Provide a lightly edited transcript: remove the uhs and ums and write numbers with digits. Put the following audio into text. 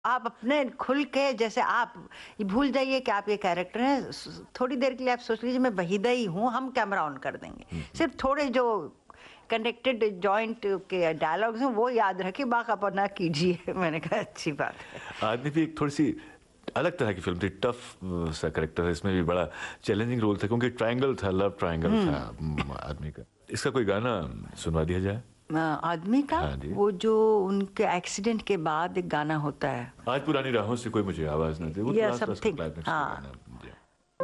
आप अपने खुल के जैसे आप ये भूल जाइए कि आप ये कैरेक्टर हैं, थोड़ी देर के लिए आप सोच लीजिए मैं वहीदा ही हूँ, हम कैमरा ऑन कर देंगे। सिर्फ थोड़े जो कनेक्टेड जॉइंट के डायलॉग्स हैं वो याद रखिए, बाकी अपना कीजिए। मैंने कहा अच्छी बात है। आदमी भी एक थोड़ी सी अलग तरह की फिल्म थी, टफ सा करेक्टर है, इसमें भी बड़ा चैलेंजिंग रोल था क्योंकि ट्रायंगल था, लव ट्रायंगल था आदमी का। इसका कोई गाना सुनवा दिया जाए? आदमी का हाँ जी। वो जो उनके एक्सीडेंट के बाद एक गाना होता है, आज पुरानी राहों से कोई मुझे आवाज न दे, वो तो या लास्ट लास्ट समथिंग, क्लाइमेक्स का हाँ गाना।